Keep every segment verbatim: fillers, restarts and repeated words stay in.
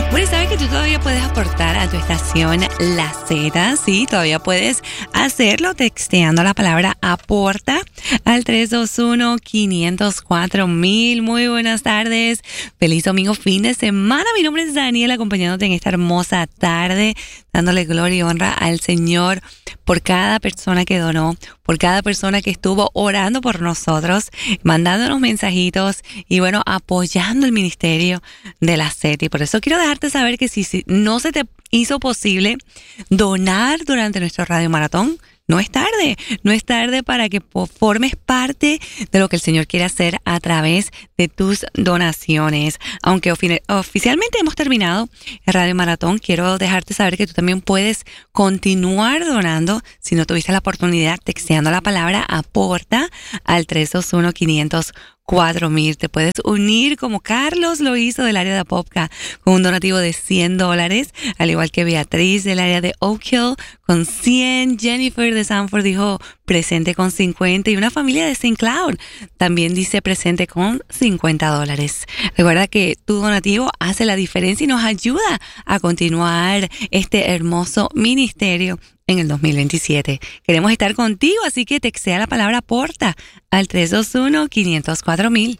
Bueno, ¿sabes que tú todavía puedes aportar a tu estación La Z? Sí, todavía puedes hacerlo texteando la palabra aporta al tres dos uno, cinco cero cuatro mil. Muy buenas tardes. Feliz domingo, fin de semana. Mi nombre es Daniel, acompañándote en esta hermosa tarde, dándole gloria y honra al Señor por cada persona que donó, por cada persona que estuvo orando por nosotros, mandándonos mensajitos y bueno, apoyando el ministerio de La Z. Y por eso quiero dejarte saber que si, si no se te hizo posible donar durante nuestro Radio Maratón, no es tarde, no es tarde para que formes parte de lo que el Señor quiere hacer a través de tus donaciones. Aunque oficialmente hemos terminado el Radio Maratón, quiero dejarte saber que tú también puedes continuar donando si no tuviste la oportunidad, texteando la palabra aporta al tres dos uno, cinco cero cuatro mil. Te puedes unir como Carlos lo hizo del área de Apopka con un donativo de cien dólares, al igual que Beatriz del área de Oak Hill con cien, Jennifer de Sanford dijo presente con cincuenta y una familia de Saint Cloud también dice presente con cincuenta dólares. Recuerda que tu donativo hace la diferencia y nos ayuda a continuar este hermoso ministerio en el dos mil veintisiete. Queremos estar contigo, así que textea la palabra aporta al tres dos uno, cinco cero cuatro mil.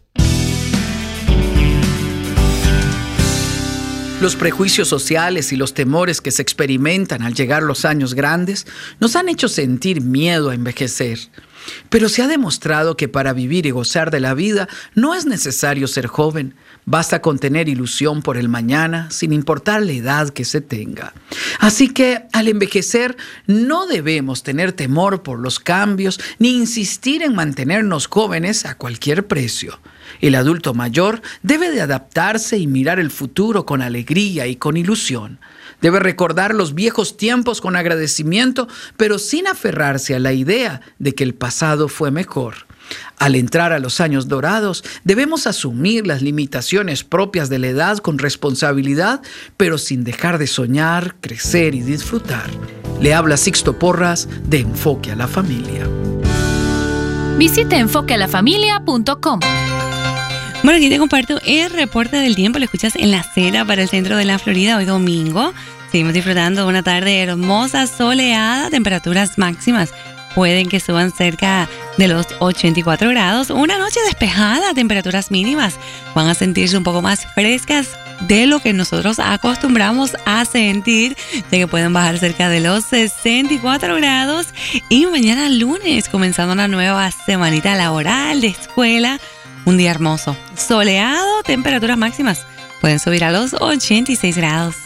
Los prejuicios sociales y los temores que se experimentan al llegar los años grandes nos han hecho sentir miedo a envejecer. Pero se ha demostrado que para vivir y gozar de la vida no es necesario ser joven. Basta con tener ilusión por el mañana, sin importar la edad que se tenga. Así que, al envejecer, no debemos tener temor por los cambios, ni insistir en mantenernos jóvenes a cualquier precio. El adulto mayor debe de adaptarse y mirar el futuro con alegría y con ilusión. Debe recordar los viejos tiempos con agradecimiento, pero sin aferrarse a la idea de que el pasado fue mejor. Al entrar a los años dorados, debemos asumir las limitaciones propias de la edad con responsabilidad, pero sin dejar de soñar, crecer y disfrutar. Le habla Sixto Porras de Enfoque a la Familia. Visita enfoque a la familia punto com. Bueno, aquí te comparto el reporte del tiempo. Lo escuchas en La Cera para el centro de la Florida hoy domingo. Seguimos disfrutando de una tarde hermosa, soleada, temperaturas máximas pueden que suban cerca de los ochenta y cuatro grados. Una noche despejada, temperaturas mínimas van a sentirse un poco más frescas de lo que nosotros acostumbramos a sentir, ya que pueden bajar cerca de los sesenta y cuatro grados. Y mañana lunes, comenzando una nueva semanita laboral de escuela, un día hermoso, soleado, temperaturas máximas pueden subir a los ochenta y seis grados.